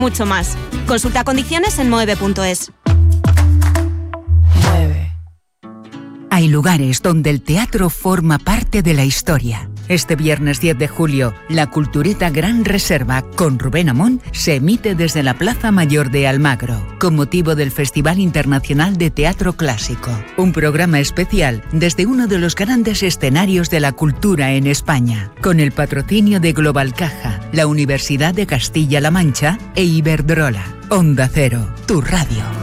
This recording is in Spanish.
mucho más. Consulta condiciones en moeve.es. Hay lugares donde el teatro forma parte de la historia. Este viernes 10 de julio, la Cultureta Gran Reserva con Rubén Amón se emite desde la Plaza Mayor de Almagro, con motivo del Festival Internacional de Teatro Clásico. Un programa especial desde uno de los grandes escenarios de la cultura en España, con el patrocinio de Global Caja, la Universidad de Castilla-La Mancha e Iberdrola. Onda Cero, tu radio.